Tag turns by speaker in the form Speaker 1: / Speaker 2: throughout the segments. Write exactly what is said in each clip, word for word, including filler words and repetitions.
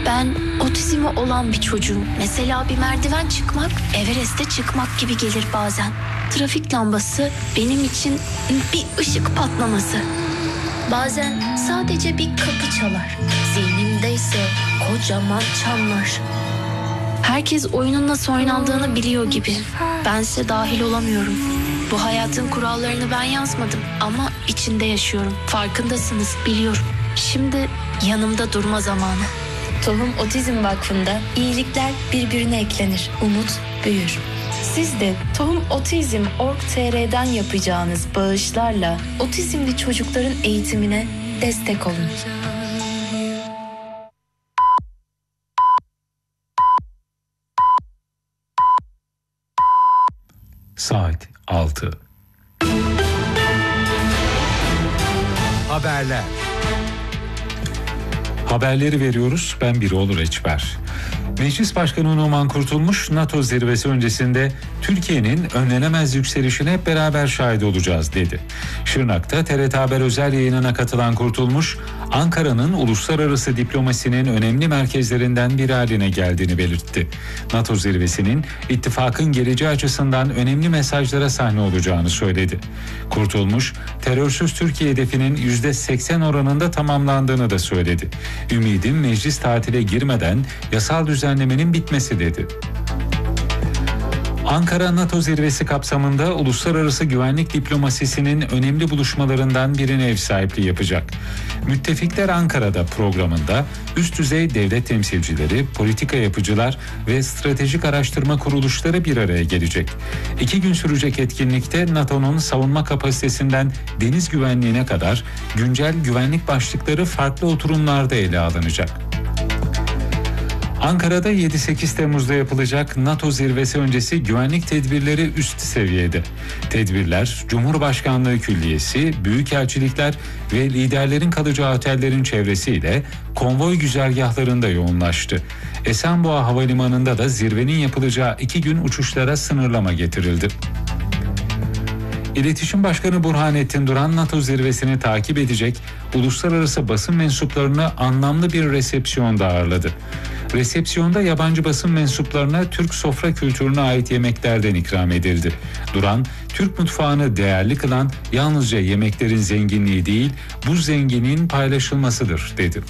Speaker 1: Ben otizmi olan bir çocuğum. Mesela bir merdiven çıkmak, Everest'e çıkmak gibi gelir bazen. Trafik lambası benim için bir ışık patlaması. Bazen sadece bir kapı çalar. Zihnimde ise kocaman çanlar. Herkes oyunun nasıl oynandığını biliyor gibi. Bense dahil olamıyorum. Bu hayatın kurallarını ben yazmadım ama içinde yaşıyorum. Farkındasınız, biliyorum. Şimdi yanımda durma zamanı. Tohum Otizm Vakfı'nda iyilikler birbirine eklenir, umut büyür. Siz de Tohum Otizm nokta org nokta tr'den yapacağınız bağışlarla otizmli çocukların eğitimine destek olun.
Speaker 2: Saat altı.
Speaker 3: Haberler.
Speaker 2: Haberleri veriyoruz. Ben Birol Reçber. Meclis Başkanı Numan Kurtulmuş, NATO zirvesi öncesinde Türkiye'nin önlenemez yükselişine hep beraber şahit olacağız dedi. Şırnak'ta T R T Haber özel yayınına katılan Kurtulmuş, Ankara'nın uluslararası diplomasinin önemli merkezlerinden biri haline geldiğini belirtti. NATO zirvesinin ittifakın geleceği açısından önemli mesajlara sahne olacağını söyledi. Kurtulmuş, terörsüz Türkiye hedefinin yüzde seksen oranında tamamlandığını da söyledi. Ümidim meclis tatile girmeden yasal düzenlemenin bitmesi dedi. Ankara NATO zirvesi kapsamında uluslararası güvenlik diplomasisinin önemli buluşmalarından birine ev sahipliği yapacak. Müttefikler Ankara'da programında üst düzey devlet temsilcileri, politika yapıcılar ve stratejik araştırma kuruluşları bir araya gelecek. İki gün sürecek etkinlikte NATO'nun savunma kapasitesinden deniz güvenliğine kadar güncel güvenlik başlıkları farklı oturumlarda ele alınacak. Ankara'da yedi sekiz Temmuz'da yapılacak NATO zirvesi öncesi güvenlik tedbirleri üst seviyede. Tedbirler, Cumhurbaşkanlığı Külliyesi, büyükelçilikler ve liderlerin kalacağı otellerin çevresiyle konvoy güzergahlarında yoğunlaştı. Esenboğa Havalimanı'nda da zirvenin yapılacağı iki gün uçuşlara sınırlama getirildi. İletişim Başkanı Burhanettin Duran, NATO zirvesini takip edecek uluslararası basın mensuplarını anlamlı bir resepsiyonda ağırladı. Resepsiyonda yabancı basın mensuplarına Türk sofra kültürüne ait yemeklerden ikram edildi. Duran, Türk mutfağını değerli kılan yalnızca yemeklerin zenginliği değil, bu zenginliğin paylaşılmasıdır dedi.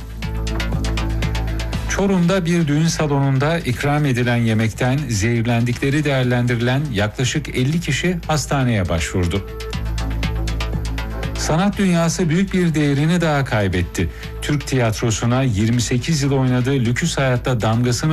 Speaker 2: Çorum'da bir düğün salonunda ikram edilen yemekten zehirlendikleri değerlendirilen yaklaşık elli kişi hastaneye başvurdu. Sanat dünyası büyük bir değerini daha kaybetti. Türk tiyatrosuna yirmi sekiz yıl oynadığı Lüküs Hayat'ta damgasını